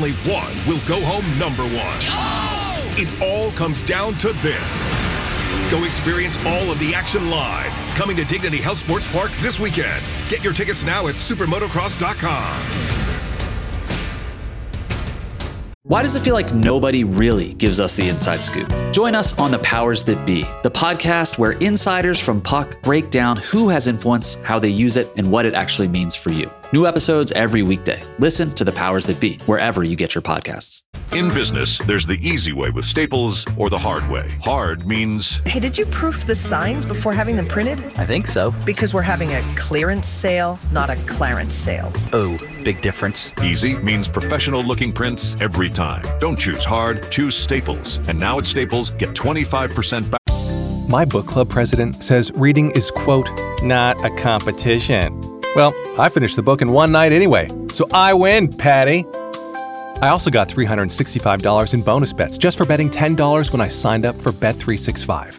only one will go home number one. Oh! It all comes down to this. Go experience all of the action live. Coming to Dignity Health Sports Park this weekend. Get your tickets now at supermotocross.com. Why does it feel like nobody really gives us the inside scoop? Join us on The Powers That Be, the podcast where insiders from Puck break down who has influence, how they use it, and what it actually means for you. New episodes every weekday. Listen to The Powers That Be wherever you get your podcasts. In business, there's the easy way with Staples or the hard way. Hard means... Hey, did you proof the signs before having them printed? I think so. Because we're having a clearance sale, not a Clarence sale. Oh, big difference. Easy means professional-looking prints every time. Don't choose hard, choose Staples. And now at Staples, get 25% back. My book club president says reading is, quote, not a competition. Well, I finished the book in one night anyway, so I win, Patty. I also got $365 in bonus bets just for betting $10 when I signed up for Bet365.